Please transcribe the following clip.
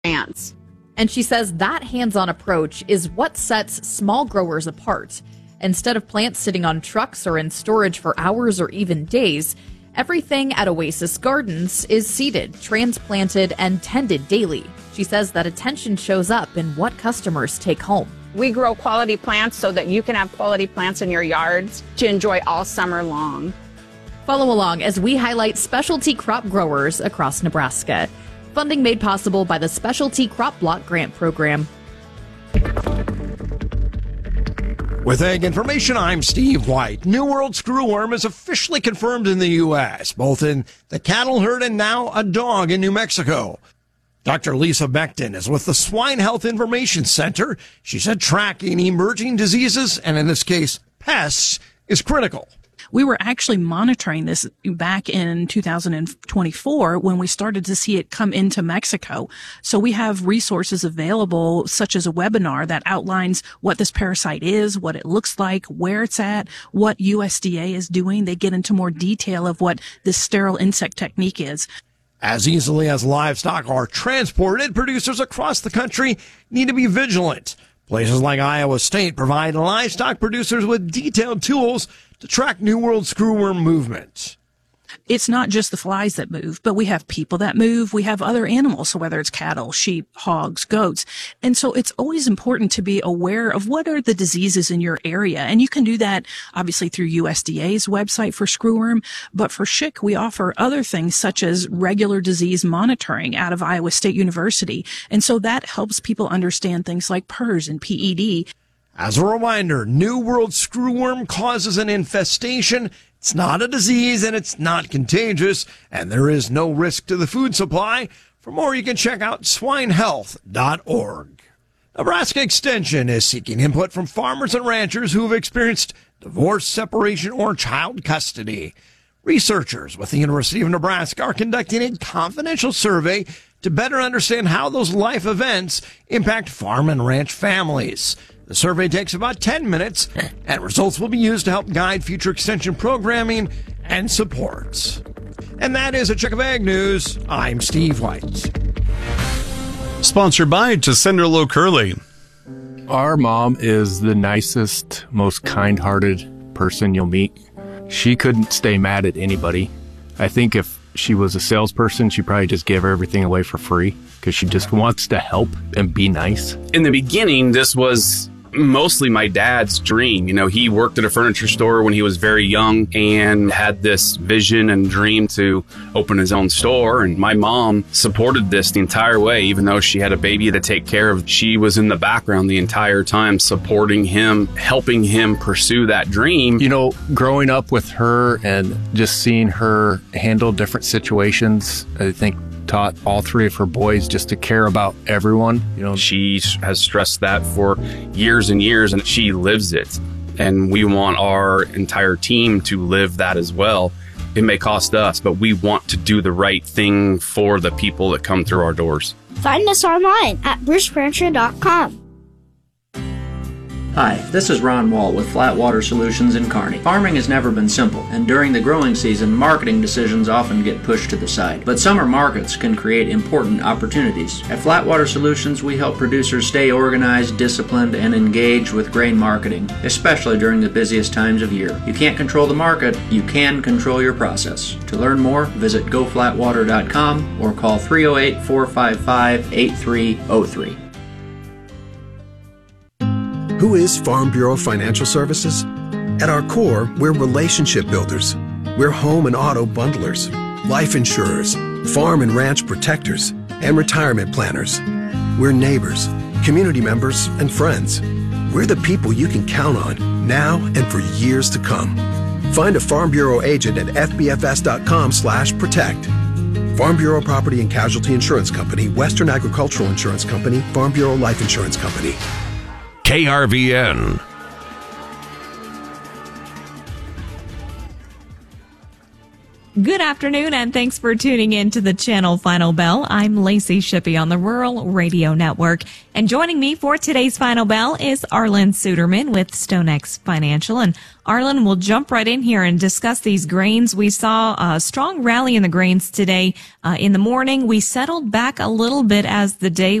ants. And she says that hands-on approach is what sets small growers apart. Instead of plants sitting on trucks or in storage for hours or even days, everything at Oasis Gardens is seeded, transplanted, and tended daily. She says that attention shows up in what customers take home. We grow quality plants so that you can have quality plants in your yards to enjoy all summer long. Follow along as we highlight specialty crop growers across Nebraska. Funding made possible by the Specialty Crop Block Grant Program. With Ag Information, I'm Steve White. New World screwworm is officially confirmed in the U.S., both in the cattle herd and now a dog in New Mexico. Dr. Lisa Becton is with the Swine Health Information Center. She said tracking emerging diseases, and in this case, pests, is critical. We were actually monitoring this back in 2024 when we started to see it come into Mexico. So we have resources available, such as a webinar that outlines what this parasite is, what it looks like, where it's at, what USDA is doing. They get into more detail of what this sterile insect technique is. As easily as livestock are transported, producers across the country need to be vigilant. Places like Iowa State provide livestock producers with detailed tools to track New World screwworm movement. It's not just the flies that move, but we have people that move. We have other animals, so whether it's cattle, sheep, hogs, goats. And so it's always important to be aware of what are the diseases in your area. And you can do that, obviously, through USDA's website for screwworm. But for SHIC, we offer other things such as regular disease monitoring out of Iowa State University. And so that helps people understand things like PRRS and PED. As a reminder, New World screwworm causes an infestation. It's not a disease and it's not contagious, and there is no risk to the food supply. For more, you can check out swinehealth.org. Nebraska Extension is seeking input from farmers and ranchers who have experienced divorce, separation, or child custody. Researchers with the University of Nebraska are conducting a confidential survey to better understand how those life events impact farm and ranch families. The survey takes about 10 minutes, and results will be used to help guide future extension programming and supports. And that is a check of Ag News. I'm Steve White. Sponsored by Jacinda Curley. Our mom is the nicest, most kind-hearted person you'll meet. She couldn't stay mad at anybody. I think if she was a salesperson, she'd probably just give everything away for free because she just wants to help and be nice. In the beginning, this was mostly my dad's dream. You know, he worked at a furniture store when he was very young and had this vision and dream to open his own store. And my mom supported this the entire way, even though she had a baby to take care of. She was in the background the entire time, supporting him, helping him pursue that dream. You know, growing up with her and just seeing her handle different situations, I think taught all three of her boys just to care about everyone. You know, she has stressed that for years and years, and she lives it. And we want our entire team to live that as well. It may cost us, but we want to do the right thing for the people that come through our doors. Find us online at brucerancher.com. Hi, this is Ron Wall with Flatwater Solutions in Kearney. Farming has never been simple, and during the growing season, marketing decisions often get pushed to the side. But summer markets can create important opportunities. At Flatwater Solutions, we help producers stay organized, disciplined, and engaged with grain marketing, especially during the busiest times of year. You can't control the market, you can control your process. To learn more, visit goflatwater.com or call 308-455-8303. Who is Farm Bureau Financial Services? At our core, we're relationship builders. We're home and auto bundlers, life insurers, farm and ranch protectors, and retirement planners. We're neighbors, community members, and friends. We're the people you can count on now and for years to come. Find a Farm Bureau agent at fbfs.com/protect. Farm Bureau Property and Casualty Insurance Company, Western Agricultural Insurance Company, Farm Bureau Life Insurance Company. KRVN. Good afternoon, and thanks for tuning in to the Channel Final Bell. I'm Lacey Shippey on the Rural Radio Network. And joining me for today's Final Bell is Arlen Suderman with StoneX Financial. And Arlen, will jump right in here and discuss these grains. We saw a strong rally in the grains today. In the morning, we settled back a little bit as the day